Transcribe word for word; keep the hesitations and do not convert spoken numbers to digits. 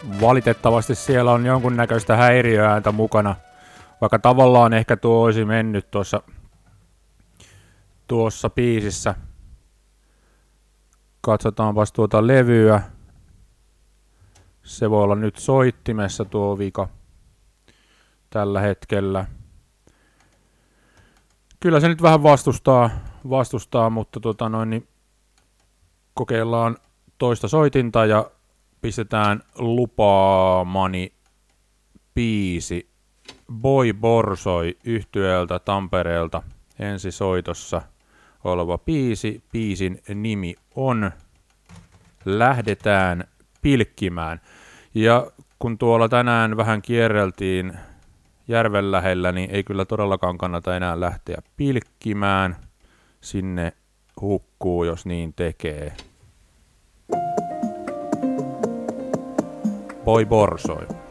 valitettavasti siellä on jonkunnäköistä häiriöääntä mukana, vaikka tavallaan ehkä tuo olisi mennyt tuossa, tuossa biisissä. Katsotaanpas tuota levyä. Se voi olla nyt soittimessa tuo vika tällä hetkellä. Kyllä se nyt vähän vastustaa, vastustaa mutta tota noin, niin kokeillaan toista soitinta ja pistetään lupaamani biisi Boy Borsoi yhtyeeltä Tampereelta ensisoitossa oleva biisi. Biisin nimi on Lähdetään pilkkimään. Ja kun tuolla tänään vähän kierreltiin järven lähellä, niin ei kyllä todellakaan kannata enää lähteä pilkkimään. Sinne hukkuu, jos niin tekee. Boy Borsoi.